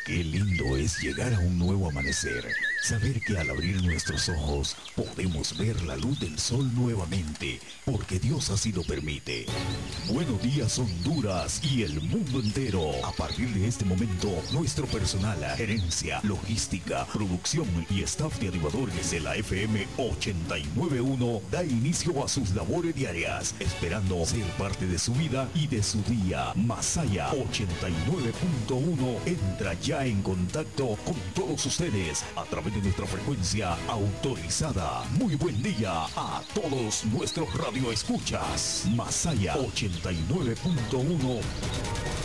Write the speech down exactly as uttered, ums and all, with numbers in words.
Qué lindo es llegar a un nuevo amanecer. Saber que al abrir nuestros ojos podemos ver la luz del sol nuevamente, porque Dios así lo permite. Buenos días Honduras y el mundo entero. A partir de este momento, nuestro personal, gerencia, logística, producción y staff de animadores de la F M ochenta y nueve punto uno da inicio a sus labores diarias, esperando ser parte de su vida y de su día. Masaya ochenta y nueve punto uno entra ya en contacto con todos ustedes a través de nuestra frecuencia autorizada. Muy buen día a todos nuestros radioescuchas. Masaya ochenta y nueve punto uno